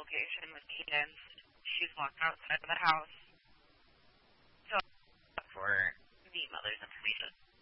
location with Cadence. She's walked outside of the house. So for the mother's information.